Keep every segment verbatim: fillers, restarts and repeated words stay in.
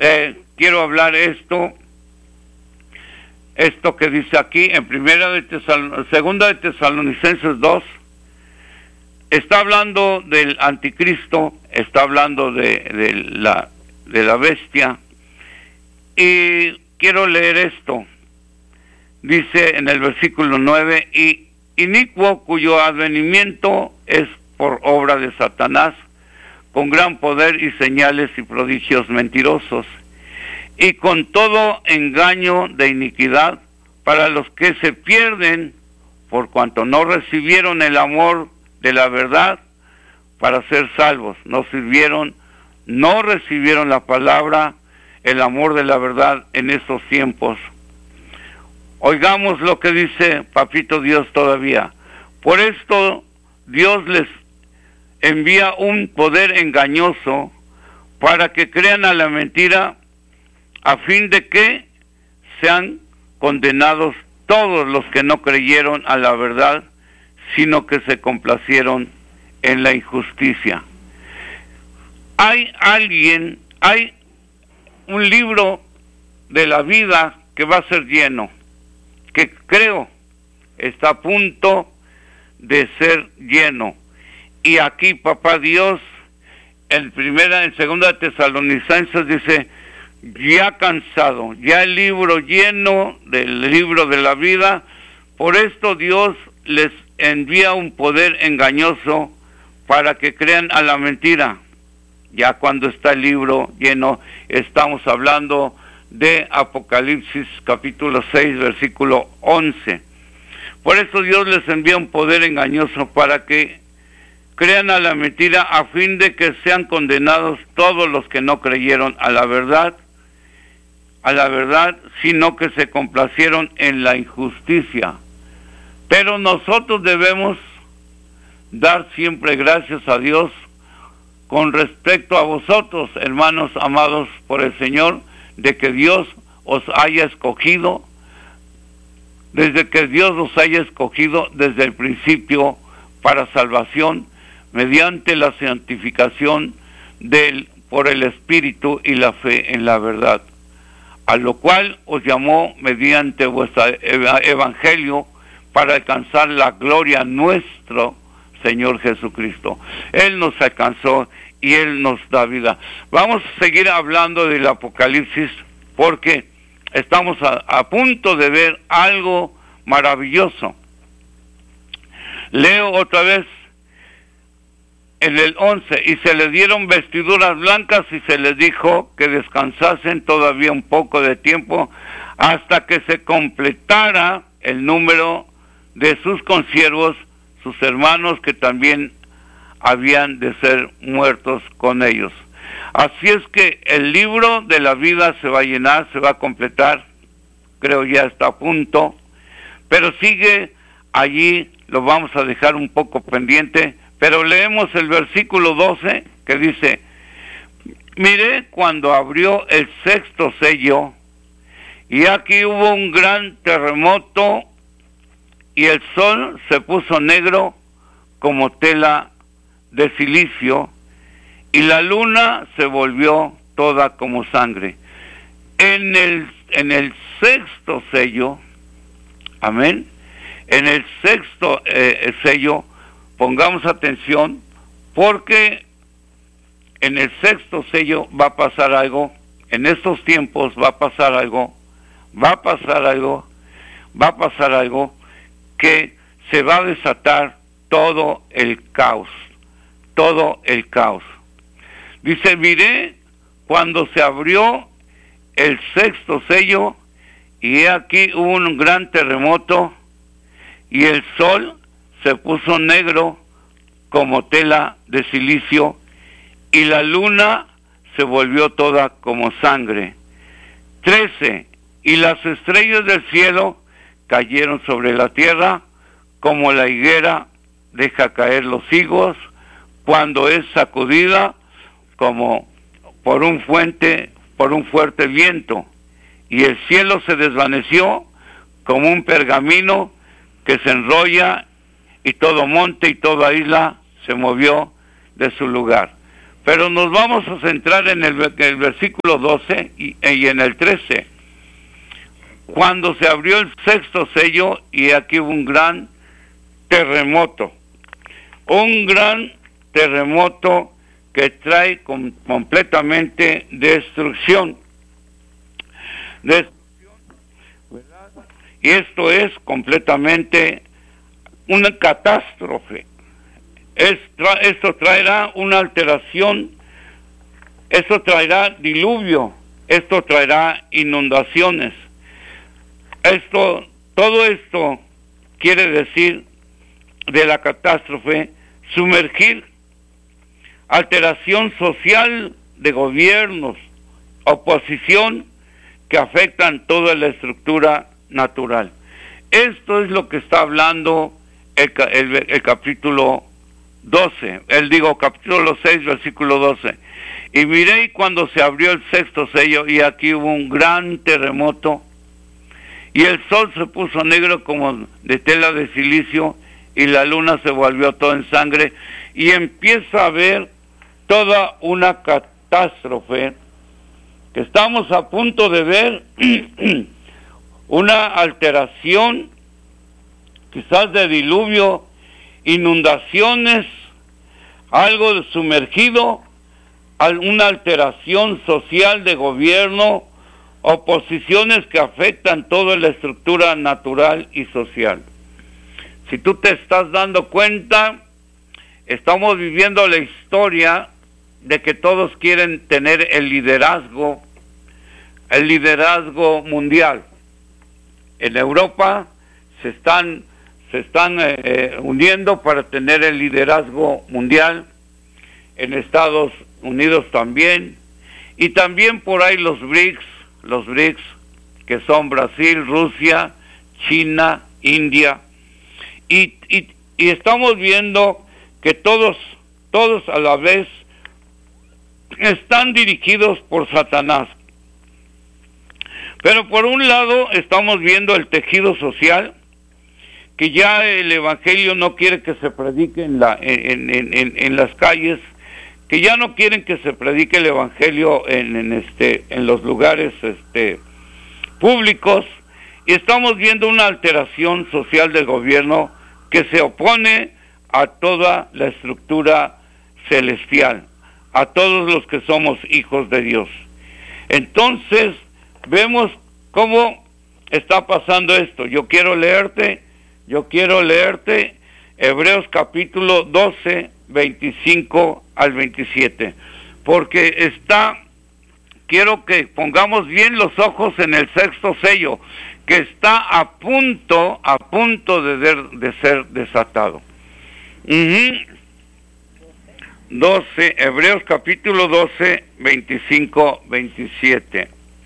eh, quiero hablar esto, esto que dice aquí en primera de Tesal, segunda de Tesalonicenses dos, está hablando del anticristo, está hablando de, de la de la bestia, y quiero leer esto. Dice en el versículo nueve, y inicuo cuyo advenimiento es por obra de Satanás, con gran poder y señales y prodigios mentirosos, y con todo engaño de iniquidad para los que se pierden, por cuanto no recibieron el amor de la verdad para ser salvos, no sirvieron, no recibieron la palabra, el amor de la verdad en estos tiempos. Oigamos lo que dice Papito Dios todavía. Por esto Dios les envía un poder engañoso para que crean a la mentira, a fin de que sean condenados todos los que no creyeron a la verdad, sino que se complacieron en la injusticia. Hay alguien, hay un libro de la vida que va a ser lleno, que creo está a punto de ser lleno. Y aquí Papá Dios, en primera, en segunda de Tesalonicenses dice, ya cansado, ya el libro lleno del libro de la vida, por esto Dios les envía un poder engañoso para que crean a la mentira. Ya cuando está el libro lleno, estamos hablando de Apocalipsis capítulo seis, versículo once. Por eso Dios les envía un poder engañoso para que crean a la mentira, a fin de que sean condenados todos los que no creyeron a la verdad, a la verdad, sino que se complacieron en la injusticia. Pero nosotros debemos dar siempre gracias a Dios con respecto a vosotros, hermanos amados por el Señor, de que Dios os haya escogido, desde que Dios os haya escogido desde el principio para salvación, mediante la santificación del, por el Espíritu y la fe en la verdad, a lo cual os llamó mediante vuestro evangelio para alcanzar la gloria nuestro Señor Jesucristo. Él nos alcanzó y Él nos da vida. Vamos a seguir hablando del Apocalipsis porque estamos a, a punto de ver algo maravilloso. Leo otra vez en el once, y se les dieron vestiduras blancas y se les dijo que descansasen todavía un poco de tiempo hasta que se completara el número de sus consiervos, sus hermanos que también habían de ser muertos con ellos. Así es que el libro de la vida se va a llenar, se va a completar, creo ya está a punto, pero sigue allí, lo vamos a dejar un poco pendiente, pero leemos el versículo doce que dice, miré cuando abrió el sexto sello, y aquí hubo un gran terremoto, y el sol se puso negro como tela de silicio, y la luna se volvió toda como sangre. En el, en el sexto sello, amén, en el sexto eh, sello, pongamos atención, porque en el sexto sello va a pasar algo, en estos tiempos va a pasar algo, va a pasar algo, va a pasar algo, que se va a desatar todo el caos, todo el caos. Dice, miré cuando se abrió el sexto sello, y he aquí hubo un gran terremoto, y el sol se puso negro como tela de silicio, y la luna se volvió toda como sangre. Trece, y las estrellas del cielo cayeron sobre la tierra, como la higuera deja caer los higos cuando es sacudida como por un fuente, por un fuerte viento, y el cielo se desvaneció como un pergamino que se enrolla, y todo monte y toda isla se movió de su lugar. Pero nos vamos a centrar en el, el versículo doce y, y en el trece. Cuando se abrió el sexto sello, y aquí hubo un gran terremoto. Un gran terremoto que trae com completamente destrucción. Destrucción, ¿verdad? Y esto es completamente una catástrofe. Esto, esto traerá una alteración, esto traerá diluvio, esto traerá inundaciones. Esto, todo esto quiere decir de la catástrofe, sumergir, alteración social de gobiernos, oposición que afectan toda la estructura natural. Esto es lo que está hablando el, el, el capítulo doce, el digo capítulo seis, versículo doce. Y miré cuando se abrió el sexto sello, y aquí hubo un gran terremoto, y el sol se puso negro como de tela de silicio, y la luna se volvió todo en sangre, y empieza a haber toda una catástrofe, que estamos a punto de ver una alteración, quizás de diluvio, inundaciones, algo de sumergido, una alteración social de gobierno, oposiciones que afectan toda la estructura natural y social. Si tú te estás dando cuenta, estamos viviendo la historia de que todos quieren tener el liderazgo, el liderazgo mundial. En Europa se están, se están eh, uniendo para tener el liderazgo mundial, en Estados Unidos también, y también por ahí los BRICS, los BRICS, que son Brasil, Rusia, China, India, y, y, y estamos viendo que todos, todos a la vez están dirigidos por Satanás. Pero por un lado estamos viendo el tejido social, que ya el evangelio no quiere que se predique en, la, en, en, en, en las calles, que ya no quieren que se predique el evangelio en, en, este, en los lugares este, públicos, y estamos viendo una alteración social del gobierno que se opone a toda la estructura celestial, a todos los que somos hijos de Dios. Entonces, vemos cómo está pasando esto. Yo quiero leerte, yo quiero leerte Hebreos capítulo doce, veinticinco al veintisiete, porque está, quiero que pongamos bien los ojos en el sexto sello, que está a punto, a punto de, de, de ser desatado. Uh-huh. doce, Hebreos capítulo doce, veinticinco, veintisiete.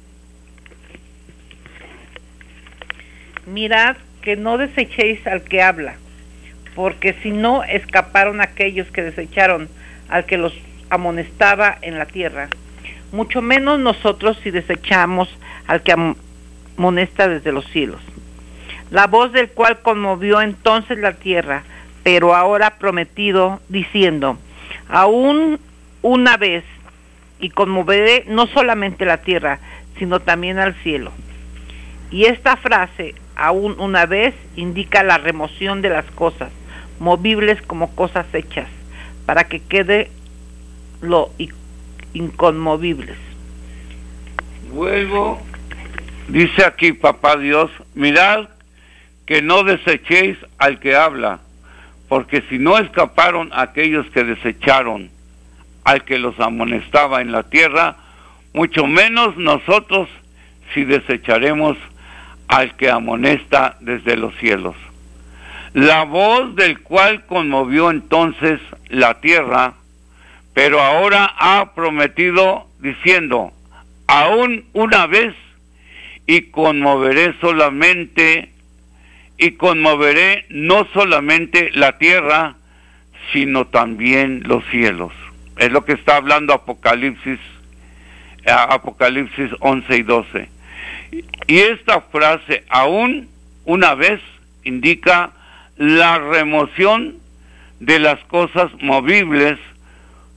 Mirad que no desechéis al que habla, porque si no escaparon aquellos que desecharon al que los amonestaba en la tierra, mucho menos nosotros si desechamos al que amonesta desde los cielos. La voz del cual conmovió entonces la tierra, pero ahora prometido, diciendo, aún una vez, y conmoveré no solamente la tierra, sino también al cielo. Y esta frase, aún una vez, indica la remoción de las cosas movibles como cosas hechas, para que quede lo inconmovibles. Vuelvo, dice aquí Papá Dios, mirad que no desechéis al que habla, porque si no escaparon aquellos que desecharon al que los amonestaba en la tierra, mucho menos nosotros si desecharemos al que amonesta desde los cielos. La voz del cual conmovió entonces la tierra, pero ahora ha prometido diciendo, aún una vez, y conmoveré solamente, y conmoveré no solamente la tierra, sino también los cielos. Es lo que está hablando Apocalipsis, Apocalipsis once y doce. Y esta frase, aún una vez, indica la remoción de las cosas movibles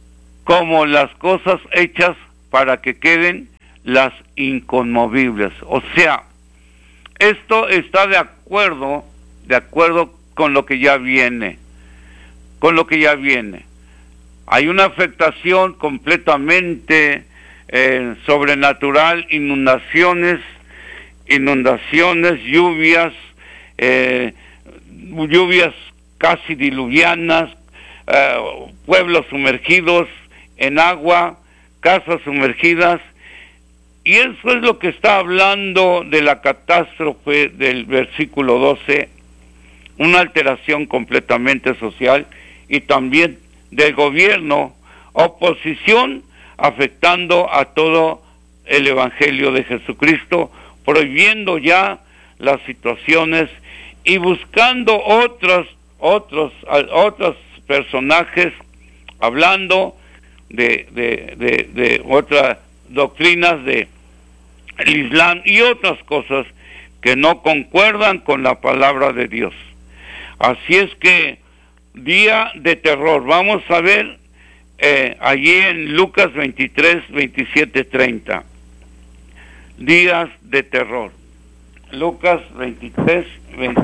como las cosas hechas para que queden las inconmovibles. O sea, esto está de acuerdo, de acuerdo con lo que ya viene, con lo que ya viene. Hay una afectación completamente eh, sobrenatural, inundaciones, inundaciones, lluvias, eh, lluvias casi diluvianas, eh, pueblos sumergidos en agua, casas sumergidas, y eso es lo que está hablando de la catástrofe del versículo doce, una alteración completamente social y también del gobierno, oposición afectando a todo el evangelio de Jesucristo, prohibiendo ya las situaciones y buscando otros, otros, otros personajes hablando de, de, de, de otras doctrinas del Islam y otras cosas que no concuerdan con la palabra de Dios. Así es que día de terror. Vamos a ver eh, allí en Lucas veintitrés, veintisiete, treinta. Días de terror. Lucas veintitrés, veinte.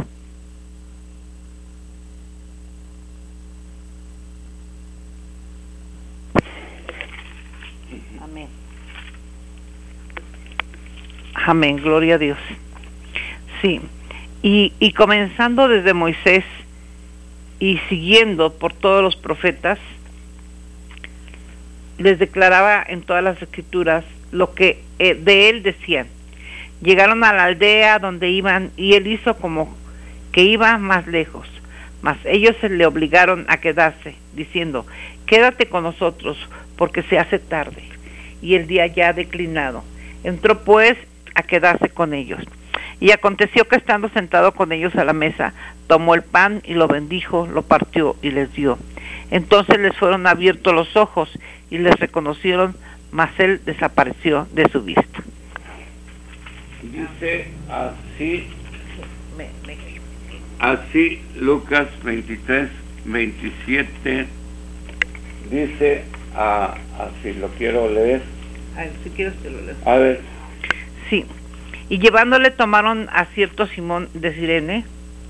Amén. Amén, gloria a Dios. Sí, y, y comenzando desde Moisés y siguiendo por todos los profetas, les declaraba en todas las escrituras lo que eh, de él decían. Llegaron a la aldea donde iban y él hizo como que iba más lejos, mas ellos se le obligaron a quedarse, diciendo: quédate con nosotros, porque se hace tarde y el día ya ha declinado. Entró pues a quedarse con ellos. Y aconteció que estando sentado con ellos a la mesa, tomó el pan y lo bendijo, lo partió y les dio. Entonces les fueron abiertos los ojos y les reconocieron, mas él desapareció de su vista. Dice así, Me, me... así Lucas veintitrés, veintisiete, dice, ah, así lo quiero leer. A ver, si quieres te lo leo. A ver. Sí. Y llevándole tomaron a cierto Simón de Cirene,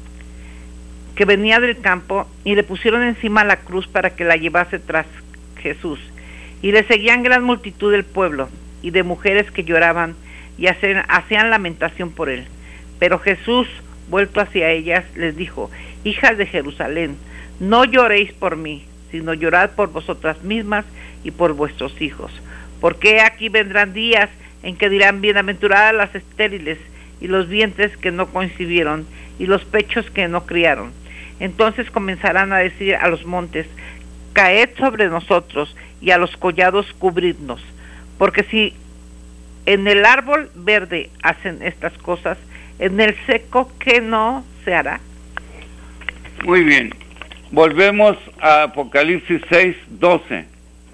que venía del campo, y le pusieron encima la cruz para que la llevase tras Jesús. Y le seguían gran multitud del pueblo, y de mujeres que lloraban, y hacían, hacían lamentación por él. Pero Jesús, vuelto hacia ellas, les dijo: hijas de Jerusalén, no lloréis por mí, sino llorad por vosotras mismas y por vuestros hijos. Porque aquí vendrán días en que dirán: bienaventuradas las estériles, y los vientres que no concibieron, y los pechos que no criaron. Entonces comenzarán a decir a los montes: caed sobre nosotros, y a los collados cubridnos. Porque si en el árbol verde hacen estas cosas, en el seco, ¿qué no se hará? Muy bien. Volvemos a Apocalipsis seis, doce.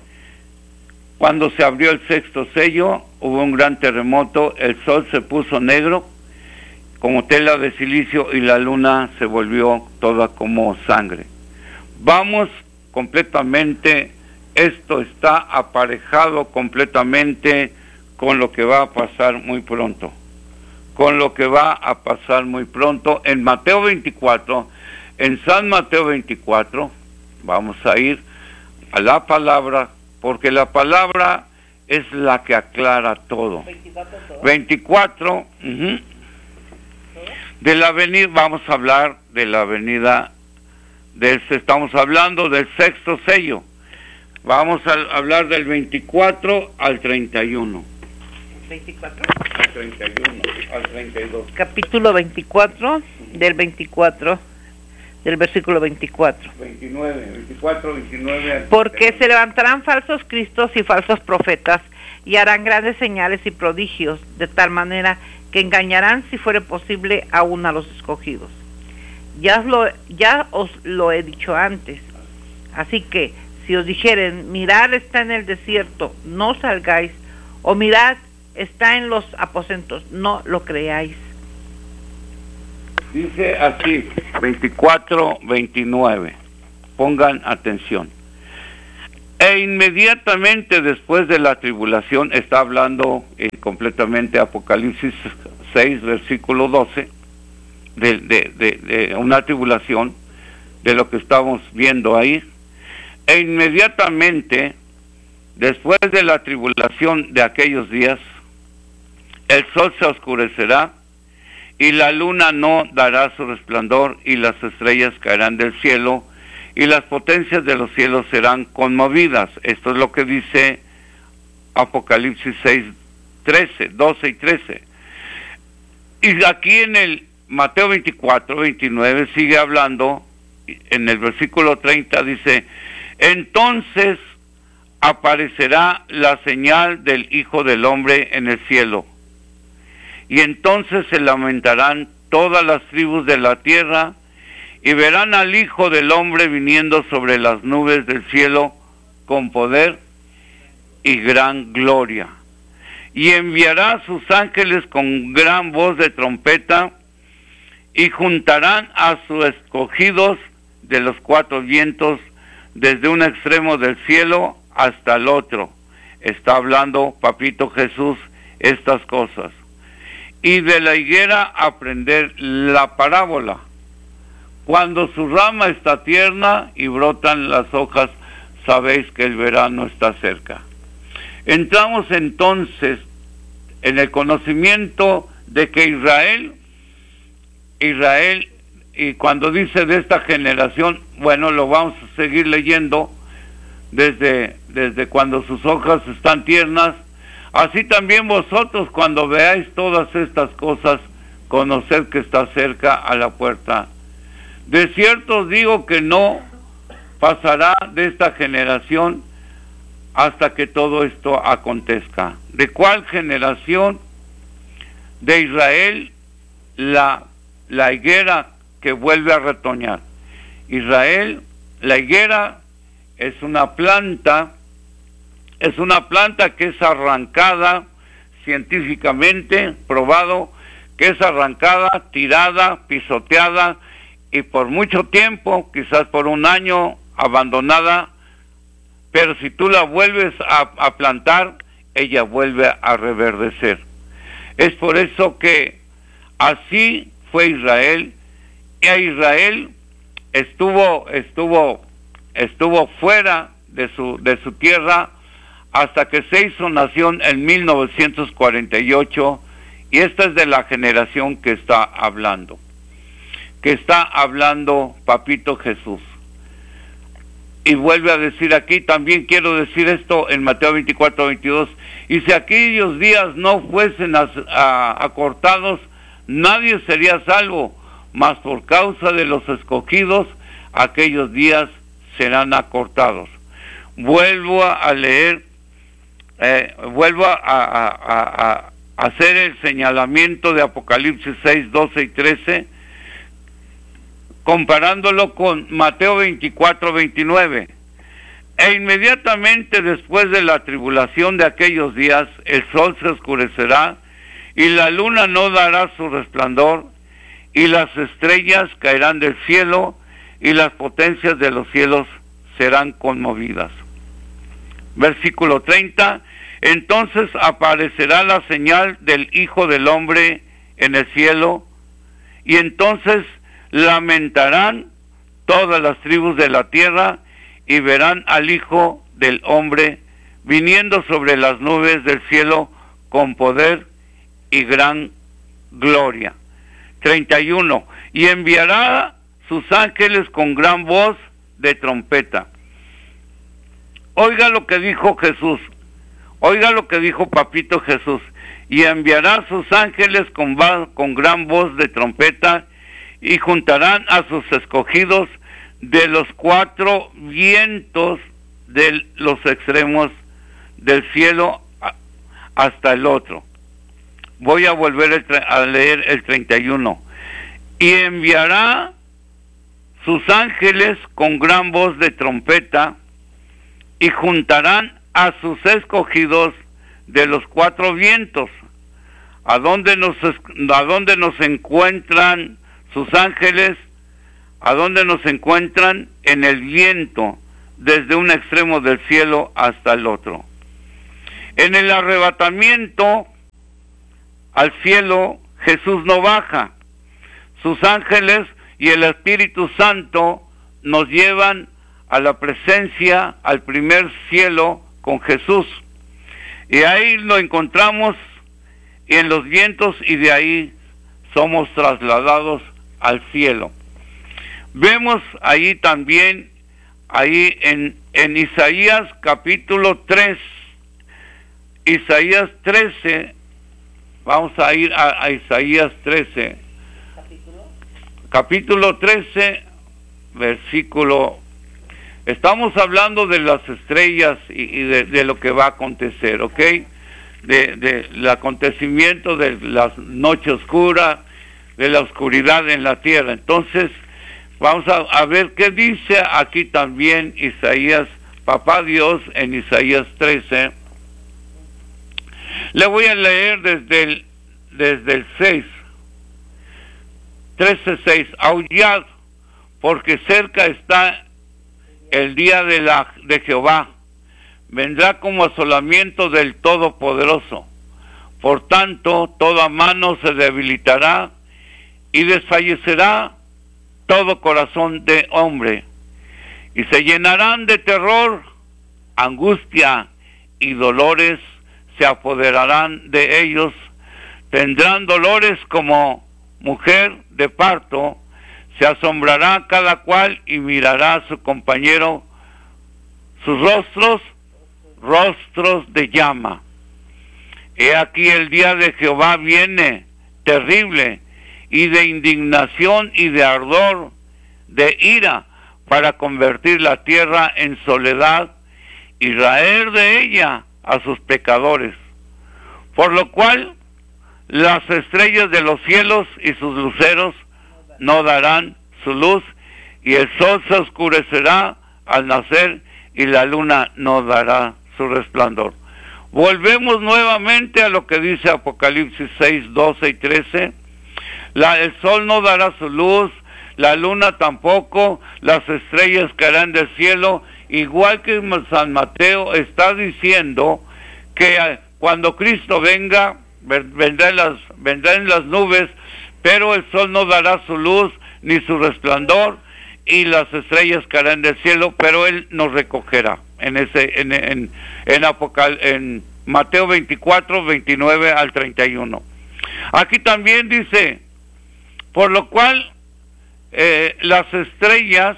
Cuando se abrió el sexto sello, hubo un gran terremoto, el sol se puso negro como tela de silicio y la luna se volvió toda como sangre. Vamos completamente, esto está aparejado completamente con lo que va a pasar muy pronto, con lo que va a pasar muy pronto en Mateo veinticuatro, en San Mateo veinticuatro, vamos a ir a la palabra, porque la palabra es la que aclara todo. veinticuatro, uh-huh. De la venida, vamos a hablar de la venida, del, estamos hablando del sexto sello. Vamos a hablar del veinticuatro al treinta y uno. ¿veinticuatro? Al treinta y uno, al treinta y dos. Capítulo veinticuatro, del veinticuatro, del versículo veinticuatro. veintinueve, veinticuatro, veintinueve. Porque se levantarán falsos cristos y falsos profetas, y harán grandes señales y prodigios, de tal manera que engañarán, si fuere posible, aún a los escogidos. Ya os lo, ya os lo he dicho antes. Así que, si os dijeren: mirad, está en el desierto, no salgáis, o mirad, está en los aposentos, no lo creáis. Dice así, veinticuatro, veintinueve. Pongan atención. E inmediatamente después de la tribulación, está hablando eh, completamente Apocalipsis seis, versículo doce, de, de, de, de una tribulación, de lo que estamos viendo ahí. E inmediatamente después de la tribulación de aquellos días, el sol se oscurecerá y la luna no dará su resplandor y las estrellas caerán del cielo y las potencias de los cielos serán conmovidas. Esto es lo que dice Apocalipsis seis, trece, doce y trece. Y aquí en el Mateo veinticuatro, veintinueve sigue hablando, en el versículo treinta dice, entonces aparecerá la señal del Hijo del Hombre en el cielo, y entonces se lamentarán todas las tribus de la tierra, y verán al Hijo del Hombre viniendo sobre las nubes del cielo con poder y gran gloria. Y enviará a sus ángeles con gran voz de trompeta, y juntarán a sus escogidos de los cuatro vientos, desde un extremo del cielo hasta el otro. Está hablando Papito Jesús estas cosas. Y de la higuera aprender la parábola. Cuando su rama está tierna y brotan las hojas, sabéis que el verano está cerca. Entramos entonces en el conocimiento de que Israel, Israel, y cuando dice de esta generación, bueno, lo vamos a seguir leyendo desde, desde cuando sus hojas están tiernas. Así también vosotros, cuando veáis todas estas cosas, conoced que está cerca a la puerta. De cierto os digo que no pasará de esta generación hasta que todo esto acontezca. ¿De cuál generación? De Israel, la, la higuera que vuelve a retoñar. Israel, la higuera es una planta, es una planta que es arrancada, científicamente probado, que es arrancada, tirada, pisoteada, y por mucho tiempo, quizás por un año, abandonada, pero si tú la vuelves a, a plantar, ella vuelve a reverdecer. Es por eso que así fue Israel, y a Israel estuvo, estuvo, estuvo fuera de su, de su tierra hasta que se hizo nación en mil novecientos cuarenta y ocho, y esta es de la generación que está hablando, que está hablando Papito Jesús. Y vuelve a decir aquí, también quiero decir esto en Mateo veinticuatro, veintidós, y si aquellos días no fuesen a, a, acortados, nadie sería salvo, mas por causa de los escogidos, aquellos días serán acortados. Vuelvo a leer, eh, vuelvo a, a, a, a hacer el señalamiento de Apocalipsis seis, doce y trece, comparándolo con Mateo veinticuatro, veintinueve. E inmediatamente después de la tribulación de aquellos días, el sol se oscurecerá, y la luna no dará su resplandor, y las estrellas caerán del cielo, y las potencias de los cielos serán conmovidas. Versículo treinta, entonces aparecerá la señal del Hijo del Hombre en el cielo, y entonces lamentarán todas las tribus de la tierra, y verán al Hijo del Hombre viniendo sobre las nubes del cielo con poder y gran gloria. treinta y uno, y enviará sus ángeles con gran voz de trompeta. Oiga lo que dijo Jesús, oiga lo que dijo Papito Jesús, y enviará sus ángeles con, con gran voz de trompeta, y juntarán a sus escogidos de los cuatro vientos de los extremos del cielo hasta el otro. Voy a volver a leer el treinta y uno. Y enviará sus ángeles con gran voz de trompeta, y juntarán a sus escogidos de los cuatro vientos. ¿A dónde nos, a dónde nos encuentran sus ángeles? ¿A dónde nos encuentran? En el viento, desde un extremo del cielo hasta el otro. En el arrebatamiento al cielo, Jesús no baja. Sus ángeles y el Espíritu Santo nos llevan a la presencia, al primer cielo con Jesús. Y ahí lo encontramos en los vientos y de ahí somos trasladados al cielo. Vemos ahí también, ahí en, en Isaías capítulo tres, Isaías trece, vamos a ir a, a Isaías trece, ¿capítulo? Capítulo trece, versículo, estamos hablando de las estrellas y, y de, de lo que va a acontecer, ¿ok? De, de el acontecimiento de la noche oscura, de la oscuridad en la tierra. Entonces, vamos a, a ver qué dice aquí también Isaías, Papá Dios, en Isaías trece. Le voy a leer desde el, desde el seis, trece seis. Aullad, porque cerca está el día de, la, de Jehová. Vendrá como asolamiento del Todopoderoso. Por tanto, toda mano se debilitará y desfallecerá todo corazón de hombre. Y se llenarán de terror, angustia y dolores se apoderarán de ellos. Tendrán dolores como mujer de parto. Se asombrará cada cual y mirará a su compañero, sus rostros, rostros de llama. He aquí el día de Jehová viene, terrible, y de indignación y de ardor, de ira, para convertir la tierra en soledad y raer de ella a sus pecadores. Por lo cual, las estrellas de los cielos y sus luceros no darán su luz, y el sol se oscurecerá al nacer, y la luna no dará su resplandor. Volvemos nuevamente a lo que dice Apocalipsis seis, doce y trece. La, el sol no dará su luz, la luna tampoco, las estrellas caerán del cielo, igual que San Mateo está diciendo que cuando Cristo venga, vendrá en las, vendrá en las nubes, pero el sol no dará su luz ni su resplandor, y las estrellas caerán del cielo, pero Él nos recogerá. En ese, en, en, en, Apocal, en Mateo veinticuatro, veintinueve al treinta y uno. Aquí también dice, por lo cual eh, las estrellas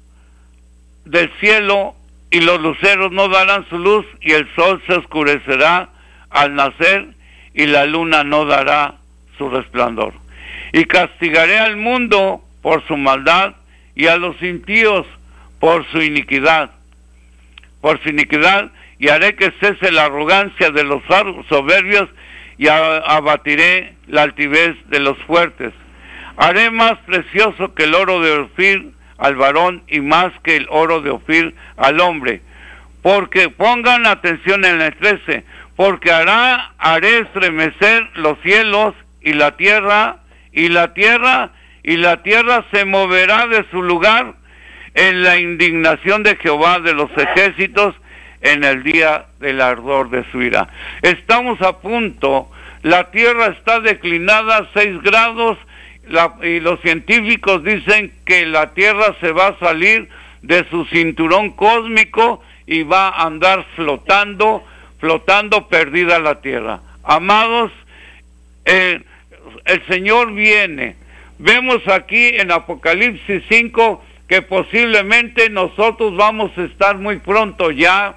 del cielo y los luceros no darán su luz, y el sol se oscurecerá al nacer, y la luna no dará su resplandor. Y castigaré al mundo por su maldad, y a los impíos por su iniquidad, por su iniquidad, y haré que cese la arrogancia de los soberbios, y abatiré la altivez de los fuertes. Haré más precioso que el oro de Ofir al varón, y más que el oro de Ofir al hombre. Porque pongan atención en el trece, porque hará, haré estremecer los cielos y la tierra, y la tierra, y la tierra se moverá de su lugar en la indignación de Jehová de los ejércitos, en el día del ardor de su ira. Estamos a punto, la tierra está declinada a seis grados, la, y los científicos dicen que la tierra se va a salir de su cinturón cósmico y va a andar flotando, flotando perdida la tierra. Amados, eh, el Señor viene. Vemos aquí en Apocalipsis cinco que posiblemente nosotros vamos a estar muy pronto ya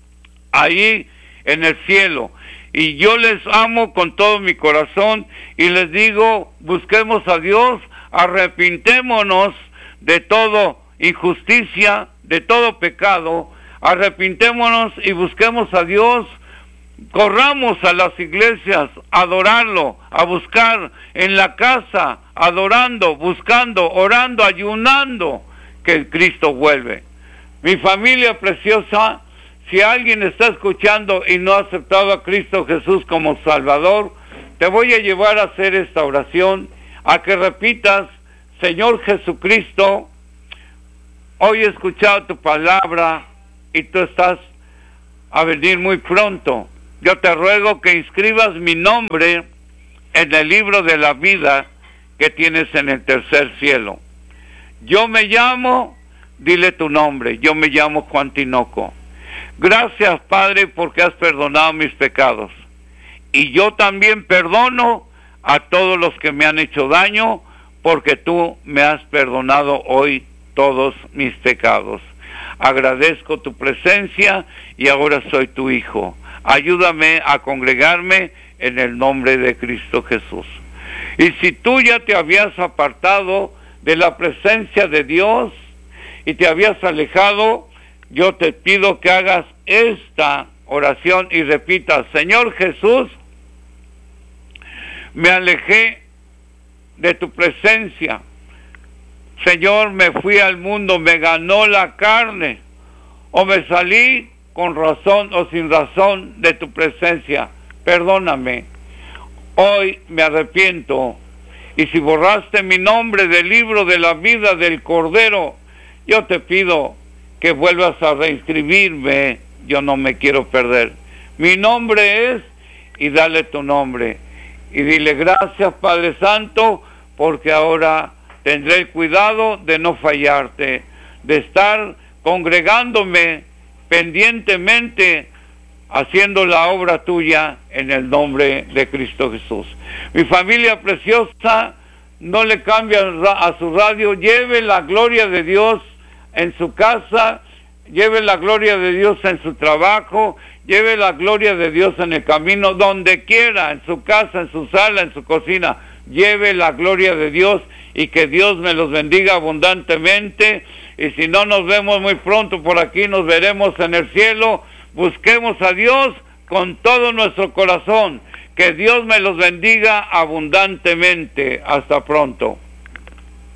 ahí en el cielo. Y yo les amo con todo mi corazón y les digo, busquemos a Dios, arrepintémonos de toda injusticia, de todo pecado, arrepintémonos y busquemos a Dios. Corramos a las iglesias a adorarlo, a buscar en la casa, adorando, buscando, orando, ayunando, que Cristo vuelve. Mi familia preciosa, si alguien está escuchando y no ha aceptado a Cristo Jesús como Salvador, te voy a llevar a hacer esta oración, a que repitas: Señor Jesucristo, hoy he escuchado tu palabra, y tú estás a venir muy pronto. Yo te ruego que inscribas mi nombre en el libro de la vida que tienes en el tercer cielo. Yo me llamo, dile tu nombre, yo me llamo Juan Tinoco. Gracias, Padre, porque has perdonado mis pecados. Y yo también perdono a todos los que me han hecho daño, porque tú me has perdonado hoy todos mis pecados. Agradezco tu presencia y ahora soy tu hijo. Ayúdame a congregarme en el nombre de Cristo Jesús. Y si tú ya te habías apartado de la presencia de Dios y te habías alejado, yo te pido que hagas esta oración y repitas: Señor Jesús, me alejé de tu presencia. Señor, me fui al mundo, me ganó la carne, o me salí con razón o sin razón de tu presencia. Perdóname. Hoy me arrepiento. Y si borraste mi nombre del libro de la vida del Cordero, yo te pido que vuelvas a reinscribirme. Yo no me quiero perder. Mi nombre es, y dale tu nombre. Y dile: gracias, Padre Santo, porque ahora tendré el cuidado de no fallarte, de estar congregándome pendientemente, haciendo la obra tuya en el nombre de Cristo Jesús. Mi familia preciosa, no le cambie a su radio, lleve la gloria de Dios en su casa, lleve la gloria de Dios en su trabajo, lleve la gloria de Dios en el camino, donde quiera, en su casa, en su sala, en su cocina, lleve la gloria de Dios, y que Dios me los bendiga abundantemente. Y si no nos vemos muy pronto por aquí, nos veremos en el cielo. Busquemos a Dios con todo nuestro corazón. Que Dios me los bendiga abundantemente. Hasta pronto.